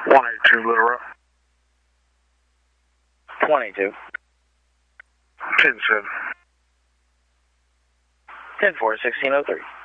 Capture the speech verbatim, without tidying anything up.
one eighty-two Little Rock. twenty-two. ten seven. ten four, sixteen oh three.